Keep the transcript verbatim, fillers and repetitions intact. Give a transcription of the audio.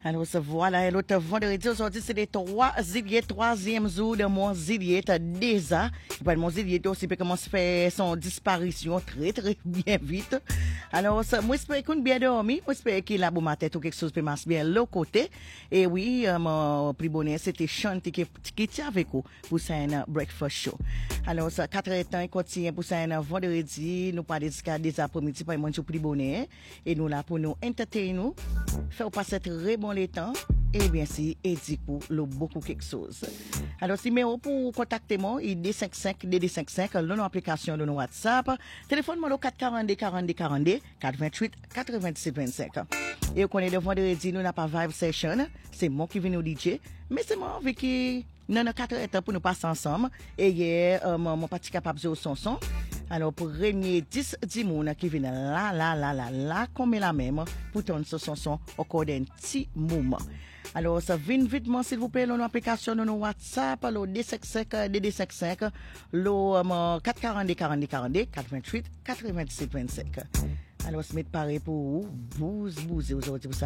Alors, ça, voilà, l'autre vendredi, aujourd'hui, c'est le trois juillet, troisième jour de mon juillet, déjà. Ben, mon juillet aussi peut commencer à faire son disparition très, très bien vite. Alors, ça, moi, j'espère qu'on bien dormi. Moi, j'espère qu'il a bon ma tête ou quelque chose peut marcher bien l'autre côté. Et oui, euh, mon prix bonheur, c'était Chanty qui, qui était avec vous pour ça, un breakfast show. Alors, ça, quatre heures temps, il continue pour ça, un vendredi. Nous parlons jusqu'à des après-midi, par exemple, prix bonheur. Et nous là pour nous entertainer, nous, faire passer très bon le temps. Et bien si, et dit pour le beaucoup quelque chose. Alors, si numéro pour contacter moi, il est D cinquante-cinq, D D cinquante-cinq, l'on application de nos WhatsApp. Téléphone moi, le quatre cent quarante, quarante, quarante, quatre vingt-huit, quatre-vingt-dix-sept, vingt-cinq. Et vous connaissez le vendredi, nous n'a pas Vibe Session. C'est moi qui viens au D J. Mais c'est moi avec qui, nous avons quatre heures pour nous passer ensemble. Et hier, euh, mon, mon parti capable de son son. Alors, pour réunir dix dimoun qui viennent là, là, là, là, là, comme la même, pour tourner ce son son au cours d'un petit moment. Alors, ça vient vite, s'il vous plaît, l'application de nos WhatsApp, le D cinquante-cinq, D D cinquante-cinq, le quatre cent quarante, quarante, quarante, quatre vingt-huit, quatre-vingt-dix-sept, vingt-cinq. Alors, se mettre pareil pour vous, vous, vous, aujourd'hui, pour ça.